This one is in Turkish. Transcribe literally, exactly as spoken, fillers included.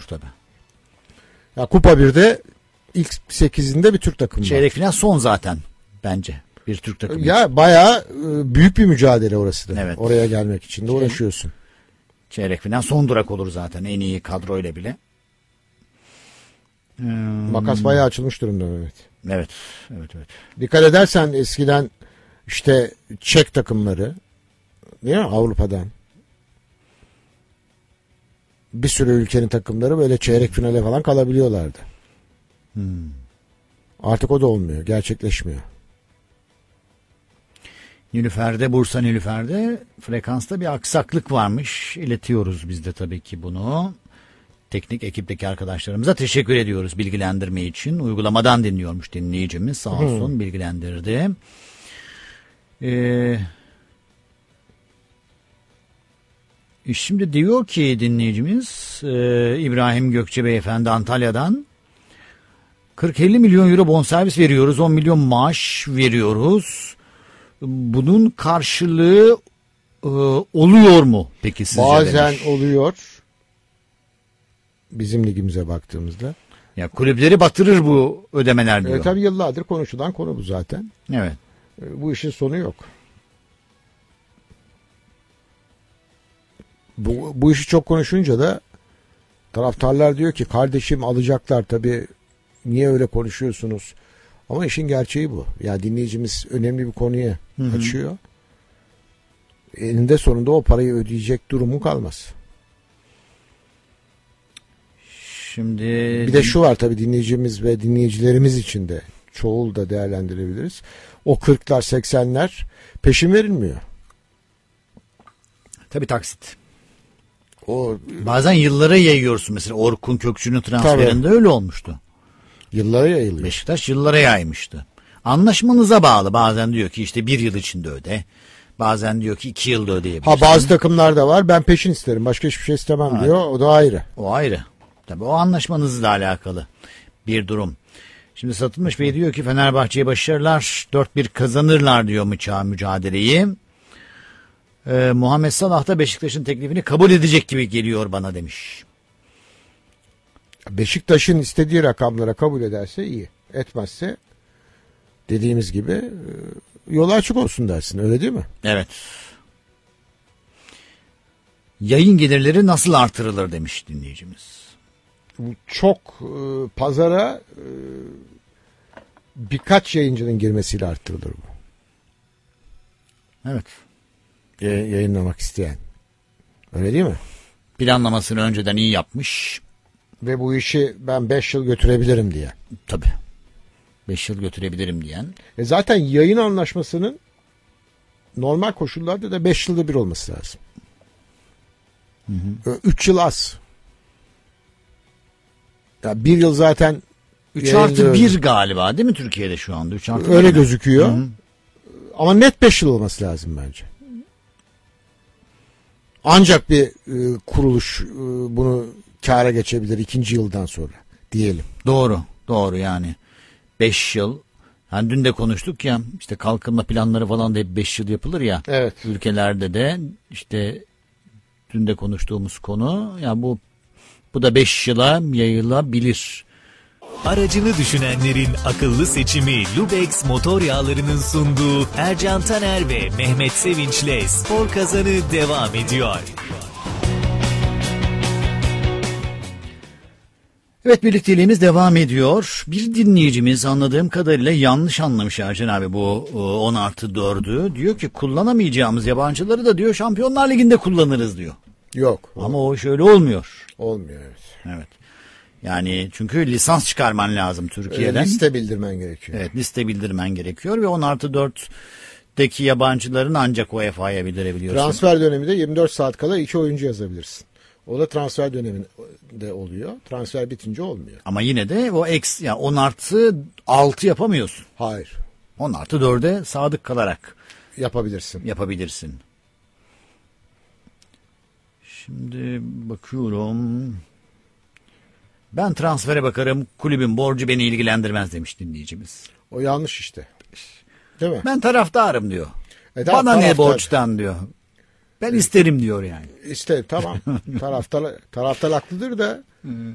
tabii. Ya Kupa birde ilk sekizinde bir Türk takımı var. Çeyrek final son zaten bence. Bir Türk takımı. Ya bayağı e, büyük bir mücadele orası da. Evet. Oraya gelmek için de uğraşıyorsun. Çeyrek final son durak olur zaten en iyi kadroyla bile. Hmm. Makas bayağı açılmış durumda Mehmet. Evet, evet, evet. Dikkat edersen eskiden işte Çek takımları, değil mi, Avrupa'dan bir sürü ülkenin takımları böyle çeyrek finale falan kalabiliyorlardı. Hmm. Artık o da olmuyor, gerçekleşmiyor. Nilüfer'de, Bursa Nilüfer'de frekansta bir aksaklık varmış. İletiyoruz biz de tabii ki bunu. Teknik ekipteki arkadaşlarımıza teşekkür ediyoruz bilgilendirme için. Uygulamadan dinliyormuş dinleyicimiz. Sağ olsun hmm. bilgilendirdi. Ee, şimdi diyor ki dinleyicimiz e, İbrahim Gökçe Beyefendi Antalya'dan kırk elli milyon euro bonservis veriyoruz. on milyon maaş veriyoruz. Bunun karşılığı e, oluyor mu peki sizce? Bazen demiş. oluyor. Bizim ligimize baktığımızda. Ya kulüpleri batırır bu ödemeler diyor. E, tabii yıllardır konuşulan konu bu zaten. Evet. E, bu işin sonu yok. Bu, bu işi çok konuşunca da taraftarlar diyor ki kardeşim alacaklar tabii, niye öyle konuşuyorsunuz? Ama işin gerçeği bu. Ya dinleyicimiz önemli bir konuya hı hı. açıyor. Eninde sonunda o parayı ödeyecek durumu kalmaz. Şimdi bir de şu var tabii, dinleyicimiz ve dinleyicilerimiz için de çoğul da değerlendirebiliriz. O kırklar seksenler peşin verilmiyor. Tabii taksit. O bazen yıllara yayıyorsun, mesela Orkun Kökçü'nün transferinde tabii. öyle olmuştu. Yıllara yayılıyor. Beşiktaş yıllara yaymıştı. Anlaşmanıza bağlı. Bazen diyor ki işte bir yıl içinde öde. Bazen diyor ki iki yılda ödeyebilirsin. Ha, bazı takımlar da var, ben peşin isterim, başka hiçbir şey istemem ha. diyor. O da ayrı. O ayrı. Tabii o anlaşmanızla alakalı bir durum. Şimdi Satılmış Bey diyor ki Fenerbahçe'ye başarılar, dört bir kazanırlar diyor Mıçağı mücadeleyi. Ee, Muhammed Salah da Beşiktaş'ın teklifini kabul edecek gibi geliyor bana demiş. Beşiktaş'ın istediği rakamlara kabul ederse iyi. Etmezse dediğimiz gibi yolu açık olsun dersin, öyle değil mi? Evet. Yayın gelirleri nasıl artırılır demiş dinleyicimiz. Çok e, pazara e, birkaç yayıncının girmesiyle arttırılır bu. Evet. Y- yayınlamak isteyen. Öyle değil mi? Planlamasını önceden iyi yapmış. Ve bu işi ben beş yıl götürebilirim diye. Tabii. beş yıl götürebilirim diyen. E zaten yayın anlaşmasının normal koşullarda da beş yılda bir olması lazım. üç yıl az. Ya bir yıl zaten üç artı bir galiba değil mi Türkiye'de şu anda? üç artı öyle gözüküyor. Hı-hı. Ama net beş yıl olması lazım bence. Ancak bir e, kuruluş e, bunu kâra geçebilir ikinci yıldan sonra diyelim. Doğru. Doğru yani. beş yıl. Yani dün de konuştuk ya, işte kalkınma planları falan da hep beş yıl yapılır ya. Evet. Ülkelerde de işte dün de konuştuğumuz konu ya, yani bu bu da beş yıla yayılabilir. Aracını düşünenlerin akıllı seçimi Lubex motor yağlarının sunduğu Ercan Taner ve Mehmet Sevinç'le Spor Kazanı devam ediyor. Evet, birlikteliğimiz devam ediyor. Bir dinleyicimiz anladığım kadarıyla yanlış anlamış Ercan abi bu on artı dördü. Diyor ki kullanamayacağımız yabancıları da diyor Şampiyonlar Ligi'nde kullanırız diyor. Yok. Ama o şöyle olmuyor. Olmuyor, evet. Evet. Yani çünkü lisans çıkarman lazım Türkiye'den. E, liste bildirmen gerekiyor. Evet, liste bildirmen gerekiyor ve on artı dörtteki yabancıların ancak U E F A'ya bildirebiliyorsun. Transfer döneminde yirmi dört saat kala iki oyuncu yazabilirsin. O da transfer döneminde oluyor. Transfer bitince olmuyor. Ama yine de o X, yani on artı altı yapamıyorsun. Hayır. on artı dörde sadık kalarak yapabilirsin. Yapabilirsin. Şimdi bakıyorum. Ben transfere bakarım, kulübün borcu beni ilgilendirmez demiş dinleyicimiz. O yanlış işte. Değil mi? Ben taraftarım diyor. E, Bana taraftar. ne borçtan diyor. Ben isterim diyor yani. İster, tamam. taraftar taraftar haklıdır da